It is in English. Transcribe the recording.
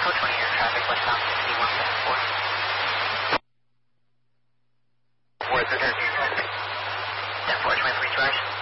Echo 20 air traffic, westbound 6174. Where's the turn? 10-4, 23 charge.